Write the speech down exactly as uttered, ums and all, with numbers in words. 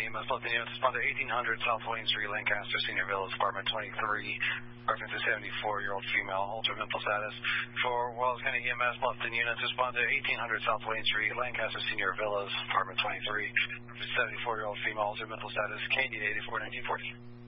E M S Lufkin units, respond to eighteen hundred South Wayne Street, Lancaster Senior Villas, apartment twenty-three. Reference to seventy-four-year-old female, altered mental status. For Wells County E M S Lufkin units, respond to eighteen hundred South Wayne Street, Lancaster Senior Villas, apartment twenty-three. Reference to seventy-four-year-old female, altered mental status. Candy eighty-four nineteen forty.